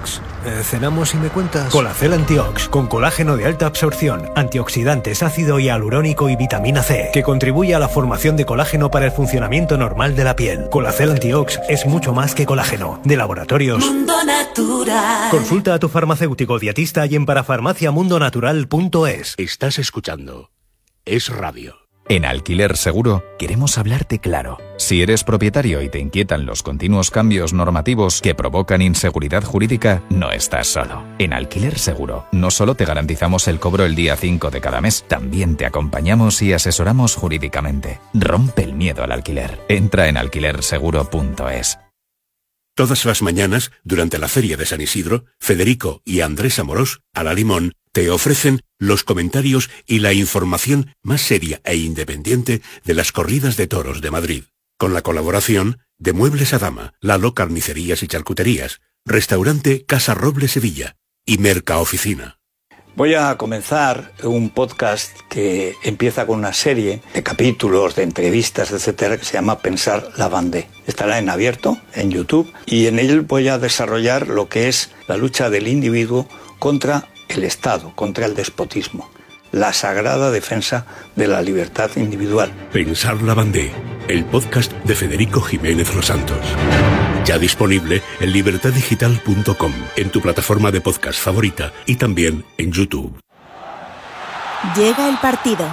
Antiox. ¿Cenamos y me cuentas? Colacel Antiox, con colágeno de alta absorción, antioxidantes, ácido hialurónico y vitamina C, que contribuye a la formación de colágeno para el funcionamiento normal de la piel. Colacel Antiox es mucho más que colágeno. De Laboratorios Mundo Natural. Consulta a tu farmacéutico dietista y en parafarmaciamundonatural.es. Estás escuchando Es Radio. En Alquiler Seguro queremos hablarte claro. Si eres propietario y te inquietan los continuos cambios normativos que provocan inseguridad jurídica, no estás solo. En Alquiler Seguro no solo te garantizamos el cobro el día 5 de cada mes, también te acompañamos y asesoramos jurídicamente. Rompe el miedo al alquiler. Entra en alquilerseguro.es. Todas las mañanas, durante la Feria de San Isidro, Federico y Andrés Amorós, a la Limón, te ofrecen los comentarios y la información más seria e independiente de las corridas de toros de Madrid. Con la colaboración de Muebles a Dama, Lalo Carnicerías y Charcuterías, Restaurante Casa Roble Sevilla y Mercaoficina. Voy a comenzar un podcast que empieza con una serie de capítulos, de entrevistas, etcétera, que se llama Pensar la Vendée. Estará en abierto, en YouTube, y en él voy a desarrollar lo que es la lucha del individuo contra el Estado, contra el despotismo. La sagrada defensa de la libertad individual. Pensar la Vendée, el podcast de Federico Jiménez Los Santos. Ya disponible en libertaddigital.com, en tu plataforma de podcast favorita y también en YouTube. Llega el partido.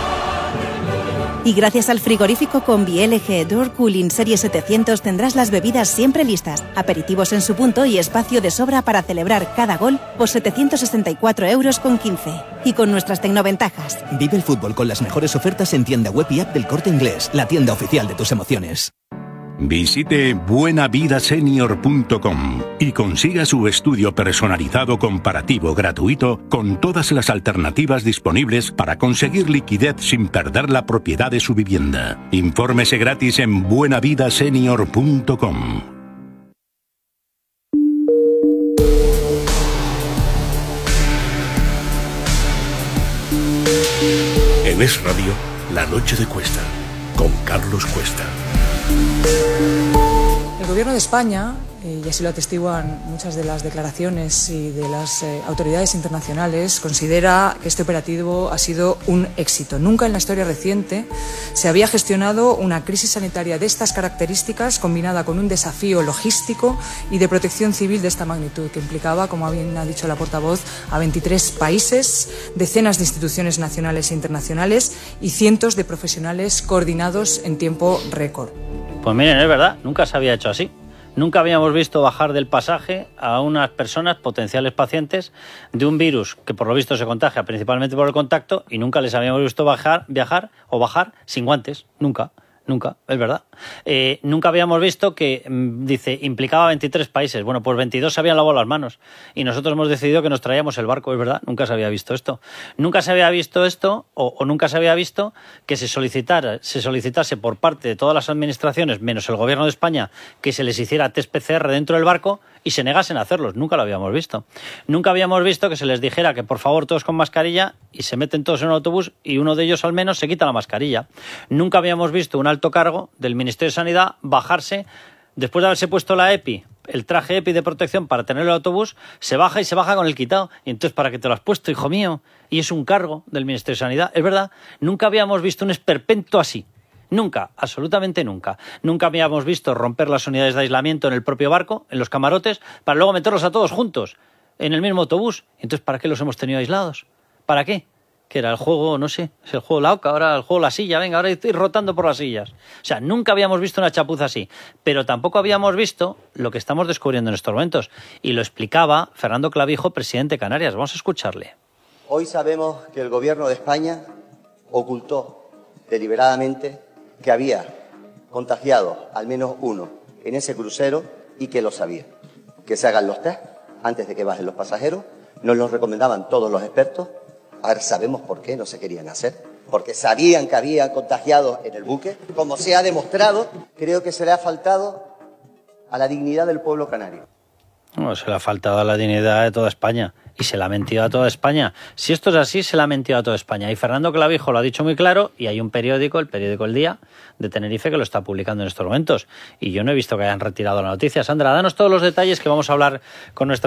Y gracias al frigorífico Combi LG Door Cooling Serie 700 tendrás las bebidas siempre listas, aperitivos en su punto y espacio de sobra para celebrar cada gol por 764,15 €. Y con nuestras tecnoventajas. Vive el fútbol con las mejores ofertas en tienda web y app del Corte Inglés, la tienda oficial de tus emociones. Visite buenavidasenior.com y consiga su estudio personalizado comparativo gratuito con todas las alternativas disponibles para conseguir liquidez sin perder la propiedad de su vivienda. Infórmese gratis en buenavidasenior.com. En Es Radio, La Noche de Cuesta, con Carlos Cuesta. El Gobierno de España, y así lo atestiguan muchas de las declaraciones y de las autoridades internacionales, considera que este operativo ha sido un éxito. Nunca en la historia reciente se había gestionado una crisis sanitaria de estas características combinada con un desafío logístico y de protección civil de esta magnitud, que implicaba, como bien ha dicho la portavoz, a 23 países, decenas de instituciones nacionales e internacionales y cientos de profesionales coordinados en tiempo récord. Pues miren, es verdad, nunca se había hecho así. Nunca habíamos visto bajar del pasaje a unas personas, potenciales pacientes, de un virus que por lo visto se contagia principalmente por el contacto, y nunca les habíamos visto bajar sin guantes, nunca, es verdad. Nunca habíamos visto que, dice, implicaba 23 países. Bueno, pues 22 se habían lavado las manos y nosotros hemos decidido que nos traíamos el barco, es verdad. Nunca se había visto esto. Nunca se había visto esto o nunca se había visto que se solicitase por parte de todas las administraciones, menos el Gobierno de España, que se les hiciera test PCR dentro del barco y se negasen a hacerlos. Nunca lo habíamos visto. Nunca habíamos visto que se les dijera que por favor todos con mascarilla y se meten todos en un autobús y uno de ellos al menos se quita la mascarilla. Nunca habíamos visto un alto cargo del Ministerio de Sanidad bajarse, después de haberse puesto la EPI, el traje EPI de protección para tener el autobús, se baja con el quitado. Y entonces, ¿para qué te lo has puesto, hijo mío? Y es un cargo del Ministerio de Sanidad. Es verdad, nunca habíamos visto un esperpento así. Nunca, absolutamente nunca. Nunca habíamos visto romper las unidades de aislamiento en el propio barco, en los camarotes, para luego meterlos a todos juntos en el mismo autobús. Entonces, ¿para qué los hemos tenido aislados? ¿Para qué? Que era el juego, no sé, es el juego la oca, ahora el juego la silla, venga, ahora estoy rotando por las sillas. O sea, nunca habíamos visto una chapuza así, pero tampoco habíamos visto lo que estamos descubriendo en estos momentos. Y lo explicaba Fernando Clavijo, presidente de Canarias. Vamos a escucharle. Hoy sabemos que el Gobierno de España ocultó deliberadamente que había contagiado al menos uno en ese crucero y que lo sabía. Que se hagan los test antes de que bajen los pasajeros. Nos lo recomendaban todos los expertos. Ahora sabemos por qué no se querían hacer. Porque sabían que había contagiados en el buque. Como se ha demostrado, creo que se le ha faltado a la dignidad del pueblo canario. No, se le ha faltado a la dignidad de toda España. Y se la ha mentido a toda España. Si esto es así, se la ha mentido a toda España. Y Fernando Clavijo lo ha dicho muy claro, y hay un periódico, el periódico El Día, de Tenerife, que lo está publicando en estos momentos. Y yo no he visto que hayan retirado la noticia. Sandra, danos todos los detalles, que vamos a hablar con nuestra